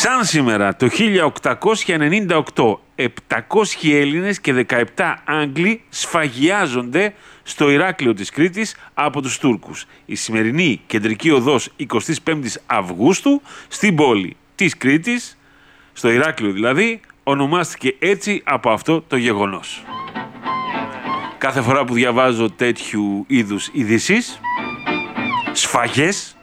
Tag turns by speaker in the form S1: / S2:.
S1: Σαν σήμερα το 1898, 700 Έλληνες και 17 Άγγλοι σφαγιάζονται στο Ηράκλειο της Κρήτης από τους Τούρκους. Η σημερινή κεντρική οδός 25ης Αυγούστου στην πόλη της Κρήτης, στο Ηράκλειο δηλαδή, ονομάστηκε έτσι από αυτό το γεγονός. Κάθε φορά που διαβάζω τέτοιου είδους ειδήσεις, σφαγές,